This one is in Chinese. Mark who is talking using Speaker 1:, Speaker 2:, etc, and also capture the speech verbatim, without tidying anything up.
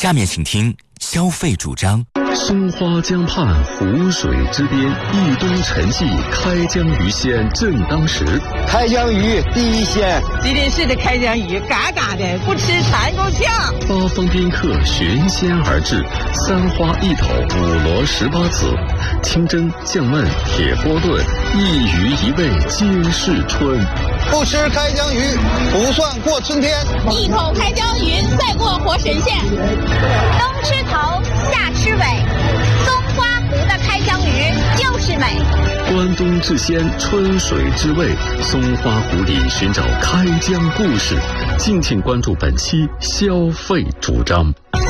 Speaker 1: 下面请听消费主张。
Speaker 2: 松花江畔湖水之边，一冬沉寂，开江鱼鲜正当时。
Speaker 3: 开江鱼第一鲜，
Speaker 4: 吉林市的开江鱼嘎嘎的，不吃馋够呛。
Speaker 2: 八方宾客寻鲜而至，三花一头，五螺十八子，清蒸、酱焖、铁锅炖，一鱼一味皆是春。
Speaker 3: 不吃开江鱼不算过春天，
Speaker 5: 一口开江鱼赛过活神仙。冬吃头，夏吃尾，松花湖的开江鱼就是美。
Speaker 2: 关东至鲜，春水之味，松花湖里寻找开江故事。敬请关注本期消费主张。